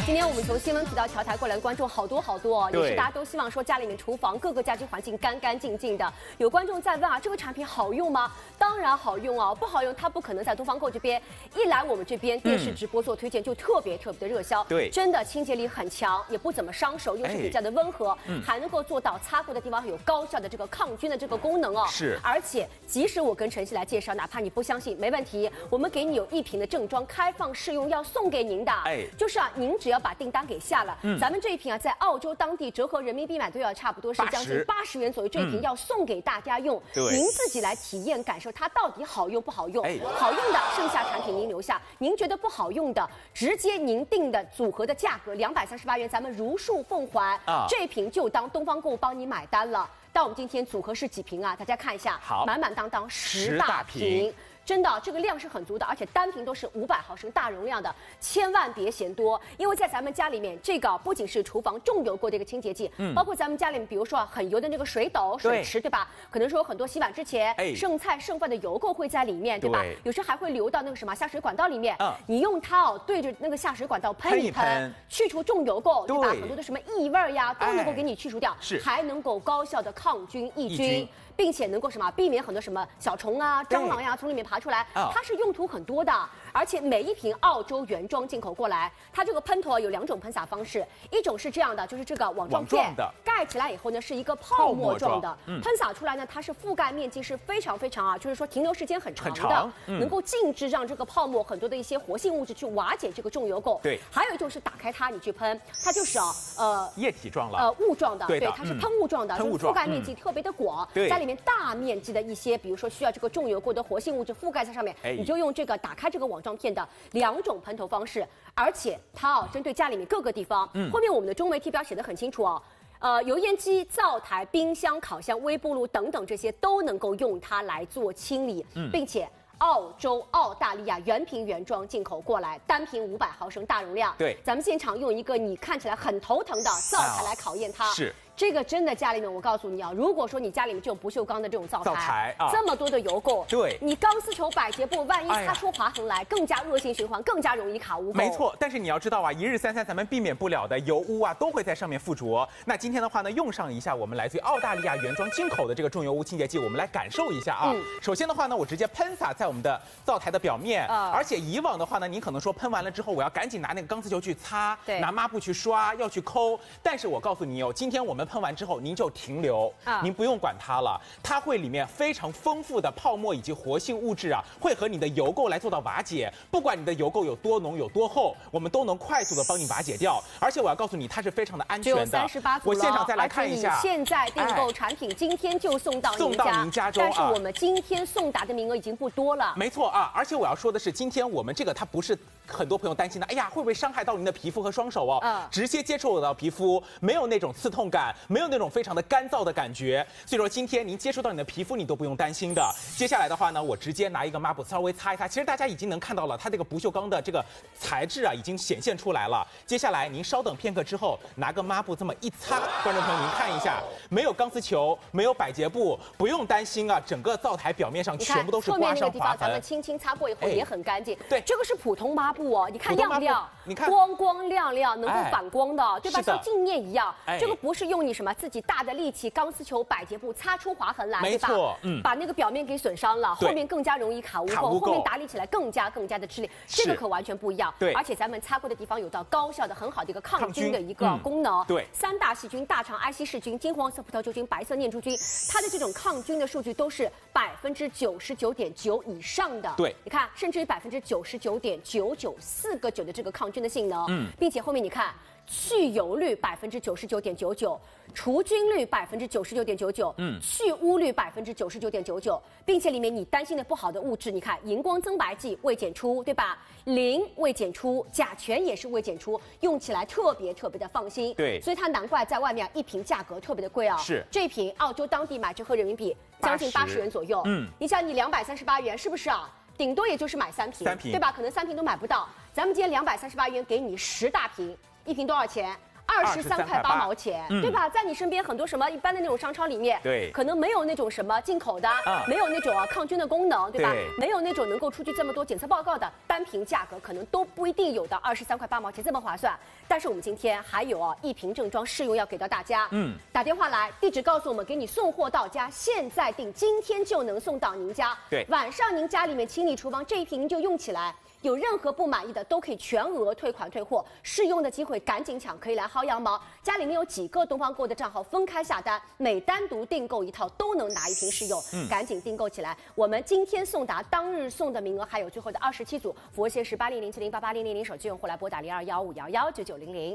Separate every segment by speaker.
Speaker 1: 今天我们从新闻频道调台过来的观众好多哦，也是大家都希望说家里面厨房各个家居环境干干净净的。有观众在问啊，这个产品好用吗？当然好用哦，不好用它不可能在东方购这边一来我们这边电视直播做推荐就特别的热销。
Speaker 2: 对，
Speaker 1: 真的清洁力很强，也不怎么伤手，又是比较的温和，还能够做到擦过的地方有高效的这个抗菌的这个功能哦。
Speaker 2: 是，
Speaker 1: 而且即使我跟晨曦来介绍，哪怕你不相信，没问题，我们给你有1瓶的正装开放试用要送给您的。就是啊，您只要把订单给下了，咱们这一瓶啊，在澳洲当地折合人民币买都要差不多是将近80元左右，这一瓶要送给大家用，您自己来体验感受它到底好用不好用。好用的剩下产品您留下，您觉得不好用的，直接您定的组合的价格238元，咱们如数奉还。这瓶就当东方购帮你买单了。但我们今天组合是几瓶啊？大家看一下，满满当当10大瓶。真的，这个量是很足的，而且单瓶都是500毫升大容量的，千万别嫌多。因为在咱们家里面，这个不仅是厨房重油过的一个清洁剂，包括咱们家里面，比如说很油的那个水斗、水池，对吧？可能说有很多洗碗之前剩菜剩饭的油垢会在里面，对吧？有时候还会流到那个什么下水管道里面。你用它哦，对着那个下水管道喷一喷，去除重油垢，对吧？很多的什么异味呀，都能够给你去除掉，还能够高效的抗菌抑菌。并且能够什么避免很多什么小虫啊、蟑螂呀从里面爬出来，它是用途很多的。而且每一瓶澳洲原装进口过来，它这个喷头有2种喷洒方式，一种是这样的，就是这个网状片盖起来以后呢是一个泡沫状的，喷洒出来呢它是覆盖面积是非常啊，就是说停留时间很长的，能够静置让这个泡沫很多的一些活性物质去瓦解这个重油垢。对，还有一种是打开它你去喷，它就是
Speaker 2: 液体状了，
Speaker 1: 雾状的，对，它是喷雾状的，就是覆盖面积特别的广，在里面大面积的一些，比如说需要这个重油垢的活性物质覆盖在上面，你就用这个打开这个网状片的2种喷头方式，而且它针对家里面各个地方，后面我们的中媒体标写得很清楚哦。油烟机、灶台、冰箱、烤箱、微波炉等等这些都能够用它来做清理，并且澳洲、澳大利亚原瓶原装进口过来，单瓶500毫升大容量。对，咱们现场用一个你看起来很头疼的灶台来考验它。是。这个真的家里面，我告诉你啊，如果说你家里面这种不锈钢的这种灶台啊，这么多的油垢，对，你钢丝球、百洁布，万一擦出划痕来，更加恶性循环，更加容易卡污垢。
Speaker 2: 没错，但是你要知道啊，一日三餐咱们避免不了的油污啊，都会在上面附着。那今天的话呢，用上一下我们来自于澳大利亚原装进口的这个重油污清洁剂，我们来感受一下啊。首先的话呢，我直接喷洒在我们的灶台的表面，而且以往的话呢，您可能说喷完了之后，我要赶紧拿那个钢丝球去擦，拿抹布去刷，要去抠。但是我告诉你哦，今天我们喷完之后，您就停留，您不用管它了，它会里面非常丰富的泡沫以及活性物质啊，会和你的油垢来做到瓦解。不管你的油垢有多浓有多厚，我们都能快速的帮你瓦解掉。而且我要告诉你，它是非常的安全的。
Speaker 1: 只有38组了，
Speaker 2: 我现场再来看一下，
Speaker 1: 而且你现在订购产品，今天就送到您家中，但是我们今天送达的名额已经不多了。
Speaker 2: 没错啊，而且我要说的是，今天我们这个它不是很多朋友担心的，哎呀，会不会伤害到您的皮肤和双手哦？直接接触到皮肤，没有那种刺痛感，没有那种非常的干燥的感觉，所以说今天您接触到你的皮肤，你都不用担心的。接下来的话呢，我直接拿一个抹布稍微擦一擦，其实大家已经能看到了，它这个不锈钢的这个材质啊，已经显现出来了。接下来您稍等片刻之后，拿个抹布这么一擦，观众朋友您看一下，没有钢丝球，没有百洁布，不用担心啊，整个灶台表面上全部都是刮伤划痕。
Speaker 1: 咱们轻轻擦过以后也很干净。对，这个是普通抹布哦，你看亮不亮？你看光亮亮，能够反光的，对吧？像镜面一样。这个不是用你什么自己大的力气，钢丝球、百洁布擦出划痕来，对吧？把那个表面给损伤了，后面更加容易卡污垢，后面打理起来更加的吃力。这个可完全不一样。对，而且咱们擦过的地方有到高效的、很好的一个抗菌的一个功能。对，3大细菌：大肠埃希氏菌、金黄色葡萄球菌、白色念珠菌，它的这种抗菌的数据都是99.9%以上的。对，你看，甚至于99.994个9的这个抗菌的性能。并且后面你看。去油率99.99%，除菌率99.99%，去污率99.99%，并且里面你担心的不好的物质，你看荧光增白剂未检出，对吧？磷未检出，甲醛也是未检出，用起来特别的放心。对，所以它难怪在外面一瓶价格特别的贵啊。是，这瓶澳洲当地买折合人民币将近80元左右。你想你238元是不是啊？顶多也就是买3瓶，对吧？可能3瓶都买不到。咱们今天238元给你10大瓶。1瓶多少钱 23块8毛钱，对吧？在你身边很多什么一般的那种商超里面，
Speaker 2: 对，
Speaker 1: 可能没有那种什么进口的，没有那种抗菌的功能，对吧？没有那种能够出具这么多检测报告的，单瓶价格可能都不一定有到23块8毛钱这么划算。但是我们今天还有一瓶正装试用要给到大家，打电话来，地址告诉我们，给你送货到家，现在订，今天就能送到您家。
Speaker 2: 对，
Speaker 1: 晚上您家里面清理厨房这一瓶您就用起来。有任何不满意的都可以全额退款退货，试用的机会赶紧抢，可以来薅羊毛。家里面有几个东方购的账号分开下单，每单独订购一套都能拿一瓶试用，赶紧订购起来。我们今天送达当日送的名额还有最后的27组，服务线是8007088000，手机用户来拨打0215119900。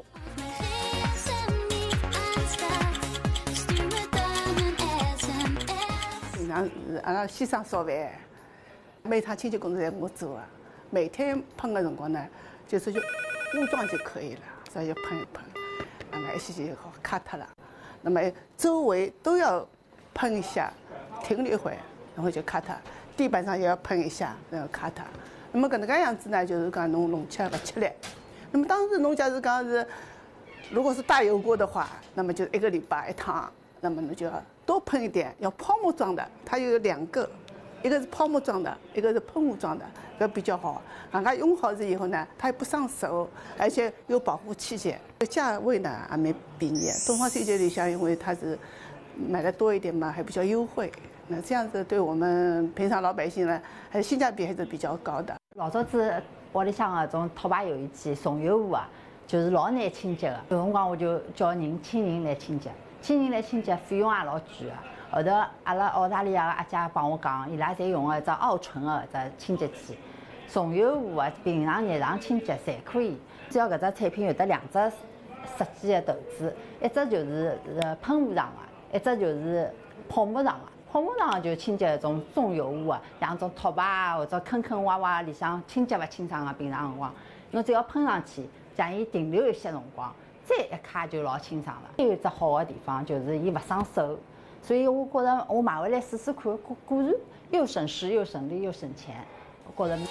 Speaker 3: 平常是阿拉先生烧饭，每趟清洁工作侪我做啊。每天喷的辰光呢，就是就污状就可以了，只要喷一喷，那么一些就好卡脱了。那么周围都要喷一下，停了一会，然后就卡脱。地板上也要喷一下，然后卡脱。那么搿能介样子呢，就是讲侬弄起来勿吃力。那么当时侬假如讲是，如果是大油锅的话，那么就1个礼拜1趟，那么侬就要多喷一点，要泡沫状的，它有2个。一个是泡沫状的，一个是喷雾状的，这比较好。人家用好了以后呢，它也不伤手，而且有保护气节。价位呢还蛮便宜。东方清洁里向因为它是买的多一点嘛，还比较优惠。那这样子对我们平常老百姓呢，还是性价比还是比较高的。
Speaker 4: 老早子屋里向的种拖把油烟机、松油壶啊，就是老难清洁的。有辰光我就叫请人来清洁，请人来清洁费用也老贵的。后头阿拉澳大利亚的阿姐帮我讲，伊拉侪用的只奥纯的只清洁剂，松油壶啊，平常日常清洁侪可以。只要搿只产品有得2只设计的头子，一只就是喷雾状的，一只就是泡沫状的。泡沫状就清洁种重油污啊，像种拖把啊或者坑坑洼洼里向清洁勿清爽的平常辰光，侬只要喷上去，让伊停留一些辰光，再一揩就老清爽了。有一只好的地方就是伊勿伤手。所以我觉得我买回来试试看，果然又省时又省力又省钱，我觉得。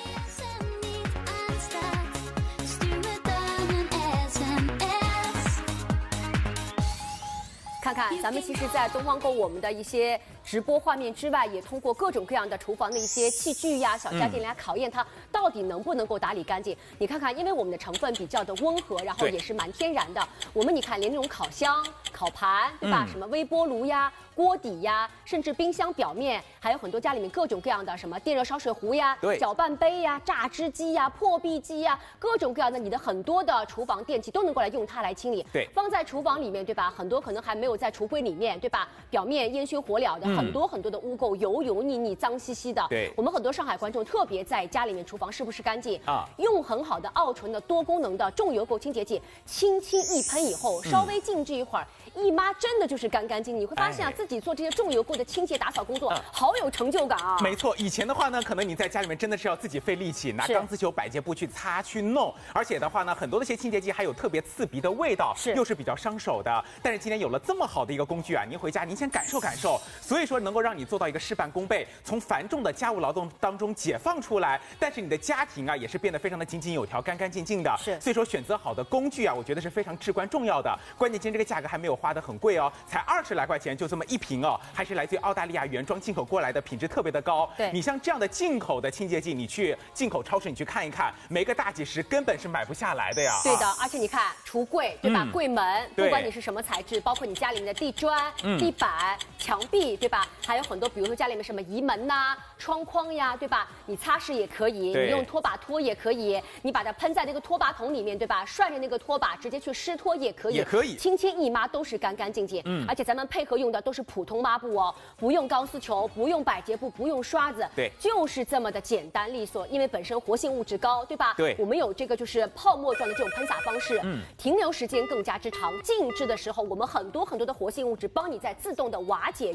Speaker 1: 看看咱们其实，在东方购我们的一些直播画面之外，也通过各种各样的厨房的一些器具呀、小家电来考验它到底能不能够打理干净。你看看，因为我们的成分比较的温和，然后也是蛮天然的。我们你看，连那种烤箱、烤盘，对吧？什么微波炉呀、锅底呀，甚至冰箱表面，还有很多家里面各种各样的什么电热烧水壶呀、搅拌杯呀、榨汁机呀、破壁机呀，各种各样的你的很多的厨房电器都能够来用它来清理。
Speaker 2: 对，
Speaker 1: 放在厨房里面，对吧？很多可能还没有在橱柜里面，对吧？表面烟熏火燎的，很多很多的污垢，油油腻腻、脏兮兮的。
Speaker 2: 对，
Speaker 1: 我们很多上海观众特别在家里面厨房是不是干净啊？用很好的奥纯的多功能的重油垢清洁剂，轻轻一喷以后，稍微静置一会儿。姨妈真的就是干干净净，你会发现啊，自己做这些重油垢的清洁打扫工作，好有成就感啊！
Speaker 2: 没错，以前的话呢，可能你在家里面真的是要自己费力气，拿钢丝球、百洁布去擦去弄，而且的话呢，很多的一些清洁剂还有特别刺鼻的味道，又是比较伤手的。但是今天有了这么好的一个工具啊，您回家您先感受感受，所以说能够让你做到一个事半功倍，从繁重的家务劳动当中解放出来，但是你的家庭啊也是变得非常的井井有条、干干净净的。所以说选择好的工具啊，我觉得是非常至关重要的。关键今天这个价格还没有花得很贵哦。才20来块钱就这么一瓶哦，还是来自于澳大利亚原装进口过来的，品质特别的高。
Speaker 1: 对，
Speaker 2: 你像这样的进口的清洁剂，你去进口超市你去看一看，没个大几十根本是买不下来的呀。
Speaker 1: 对的，而且你看橱柜对吧？柜门，不管你是什么材质，包括你家里面的地砖、地板、墙壁对吧？还有很多，比如说家里面什么移门呐、窗框呀，对吧？你擦拭也可以，你用拖把拖也可以，你把它喷在那个拖把桶里面对吧？涮着那个拖把直接去湿拖也可以，轻轻一抹都是干干净净。而且咱们配合用的都是普通抹布哦，不用钢丝球，不用百洁布，不用刷子，
Speaker 2: 对，
Speaker 1: 就是这么的简单利索。因为本身活性物质高，对吧？
Speaker 2: 对，
Speaker 1: 我们有这个就是泡沫状的这种喷洒方式，停留时间更加之长。静置的时候，我们很多很多的活性物质帮你在自动的瓦解油垢。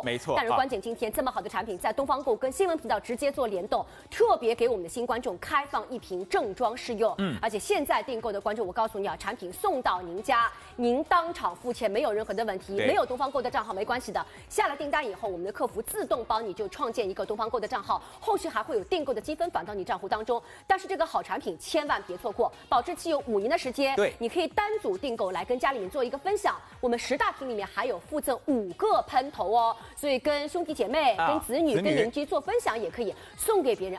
Speaker 2: 没错。
Speaker 1: 但是关键今天这么好的产品，在东方购跟新闻频道直接做联动，特别给我们的新观众开放1瓶正装试用。而且现在订购的观众，我告诉你啊，产品送到您家，您当场付钱，没有任何的问题。没有东方购的账号没关系的，下了订单以后，我们的客服自动帮你就创建一个东方购的账号，后续还会有订购的积分返到你账户当中。但是这个好产品千万别错过，保质期有5年的时间。
Speaker 2: 对，
Speaker 1: 你可以单组订购来跟家里面做一个分享。我们10大瓶里面还有附赠5个喷头哦，所以跟兄弟姐妹、跟子女、跟邻居做分享也可以送给别人。